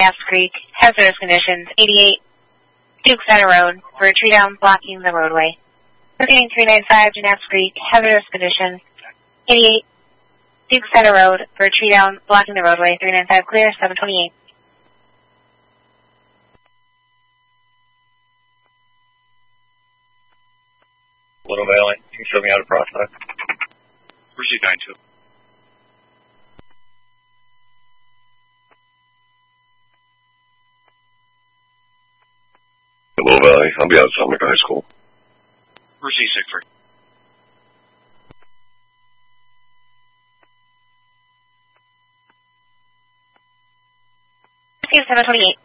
Gas Creek, hazardous conditions, 88 Duke Center Road, for a tree down blocking the roadway. Repeating 395 Gas Creek, hazardous conditions, 88 Duke Center Road, for a tree down blocking the roadway, 395 clear, 728. Little Valley, you can show me how to prospect. Receive 92. Little Valley, I'll be out at Summit High School. Receive 63. Receive 728.